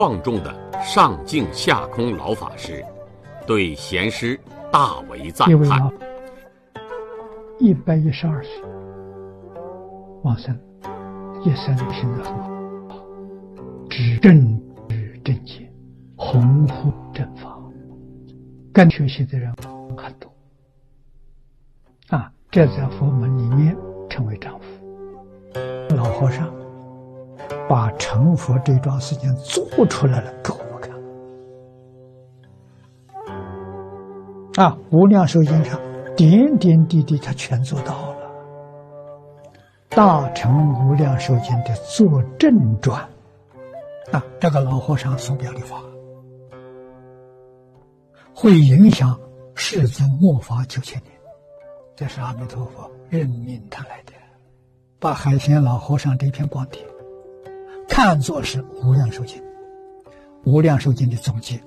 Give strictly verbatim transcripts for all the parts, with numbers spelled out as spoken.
望重的上净下空老法师，对贤师大为赞叹。 一百一十二岁往生，一生行得很好，知正知正见，弘护正法，跟学习的人很多啊，这在佛门里面称为丈夫。老和尚把成佛这桩事情做出来了给我们看啊，无量寿经上点点滴滴他全做到了。大乘无量寿经的作证传啊，这个老和尚所表的法会影响世尊末法九千年，这是阿弥陀佛任命他来的，把海贤老和尚这篇光碟看作是无量寿经，无量寿经的总结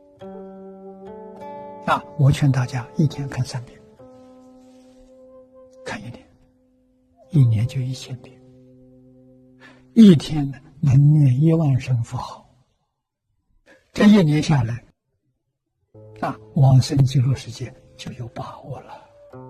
啊！我劝大家一天看三遍，看一年，一年就一千遍，一天呢能念一万声佛号，这一年下来啊，往生极乐世界就有把握了。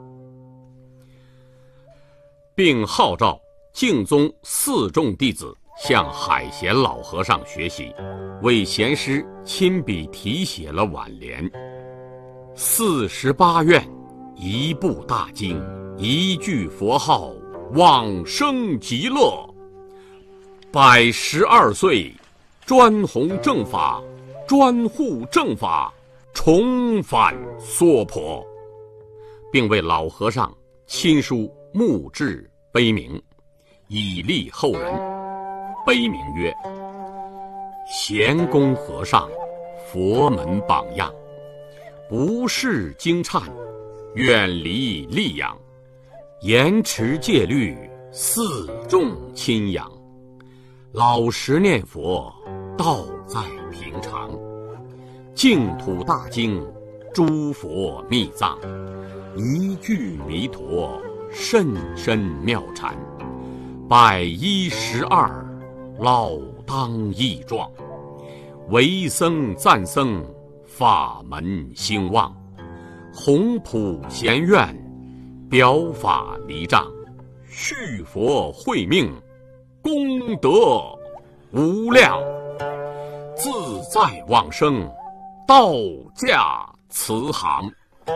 并号召净宗四众弟子向海贤老和尚学习，为贤师亲笔题写了挽联：四十八愿，一部大经，一句佛号，往生极乐。百十二岁，专弘正法，专护正法，重返娑婆，并为老和尚亲书墓志碑铭，以利后人。碑铭曰：贤公和尚，佛门榜样，不识经忏，远离戾养，严持戒律，四众亲仰，老实念佛，道在平常，净土大经，诸佛密藏，一句弥陀，甚深妙禅，百一十二，老当益壮，为僧赞僧，法门兴旺，弘普贤愿，表法离障，续佛慧命，功德无量，自在往生，道驾慈航。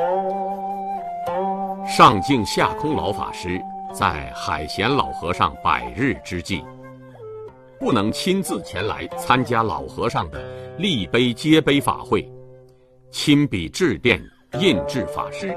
上净下空老法师在海贤老和尚百日之际，不能亲自前来参加老和尚的立碑接碑法会，亲笔致电印制法师。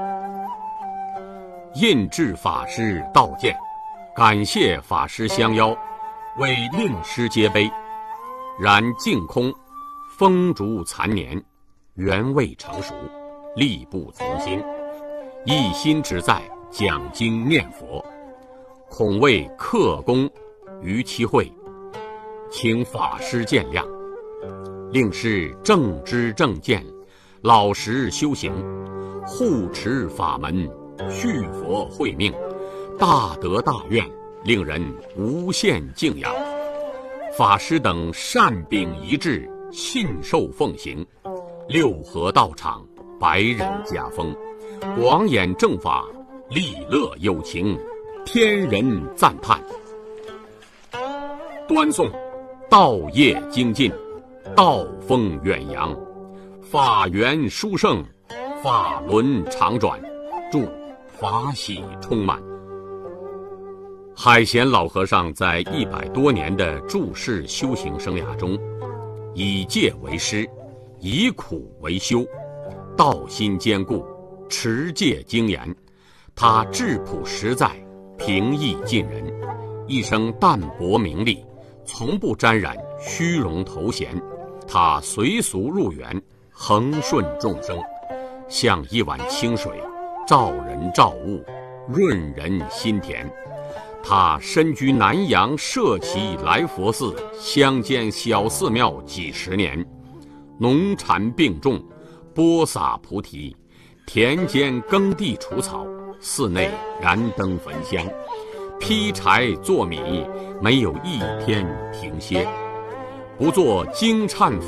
印制法师道见，感谢法师相邀，为令师接碑。然净空风烛残年，原未成熟，力不从心，一心只在讲经念佛，恐为克功于其会，请法师见谅。令师正知正见，老实修行，护持法门，续佛慧命，大德大愿，令人无限敬仰。法师等善秉一致，信受奉行，六合道场，百人家风，广演正法，利乐有情，天人赞叹。端诵道业精进，道风远扬，法源殊胜，法轮常转，祝法喜充满。海贤老和尚在一百多年的住世修行生涯中，以戒为师，以苦为修，道心坚固，持戒精严。他质朴实在，平易近人，一生淡泊名利，从不沾染虚荣头衔。他随俗入园，恒顺众生，像一碗清水，照人照物，润人心田。他身居南阳摄其来佛寺乡间小寺庙几十年，农禅并种，播撒菩提，田间耕地除草，寺内燃灯焚香，劈柴做米，没有一天停歇。 不做惊颤